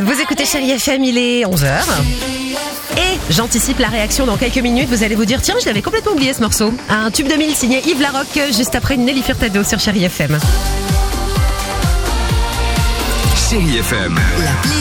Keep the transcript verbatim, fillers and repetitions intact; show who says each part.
Speaker 1: Vous écoutez Chérie F M, il est onze heures. Et j'anticipe la réaction dans quelques minutes. Vous allez vous dire, tiens, je l'avais complètement oublié ce morceau. Un tube de mille signé Yves Larocque, juste après une Nelly Furtado sur Chérie F M.
Speaker 2: Chérie F M.
Speaker 3: La